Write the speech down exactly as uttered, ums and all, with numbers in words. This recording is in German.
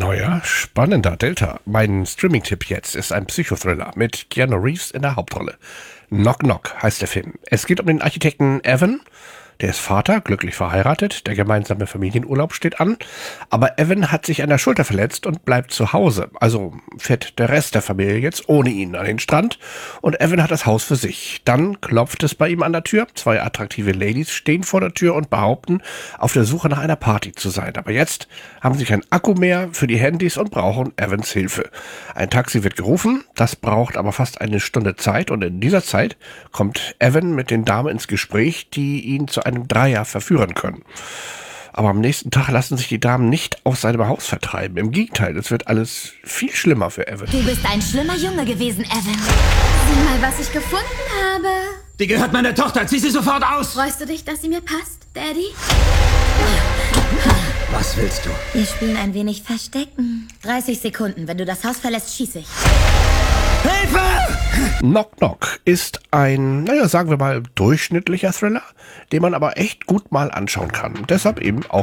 Neuer, spannender Delta. Mein Streaming-Tipp jetzt ist ein Psychothriller mit Keanu Reeves in der Hauptrolle. Knock Knock heißt der Film. Es geht um den Architekten Evan. Der ist Vater, glücklich verheiratet, der gemeinsame Familienurlaub steht an, aber Evan hat sich an der Schulter verletzt und bleibt zu Hause. Also fährt der Rest der Familie jetzt ohne ihn an den Strand und Evan hat das Haus für sich. Dann klopft es bei ihm an der Tür, zwei attraktive Ladies stehen vor der Tür und behaupten, auf der Suche nach einer Party zu sein. Aber jetzt haben sie keinen Akku mehr für die Handys und brauchen Evans Hilfe. Ein Taxi wird gerufen, das braucht aber fast eine Stunde Zeit und in dieser Zeit kommt Evan mit den Damen ins Gespräch, die ihn zu einem Dreier verführen können. Aber am nächsten Tag lassen sich die Damen nicht aus seinem Haus vertreiben. Im Gegenteil, es wird alles viel schlimmer für Evan. Du bist ein schlimmer Junge gewesen, Evan. Sieh mal, was ich gefunden habe. Die gehört meiner Tochter. Zieh sie sofort aus. Freust du dich, dass sie mir passt, Daddy? Was willst du? Wir spielen ein wenig Verstecken. dreißig Sekunden. Wenn du das Haus verlässt, schieße ich. Hilfe! Knock Knock ist ein, naja, sagen wir mal, durchschnittlicher Thriller, den man aber echt gut mal anschauen kann. Deshalb eben auch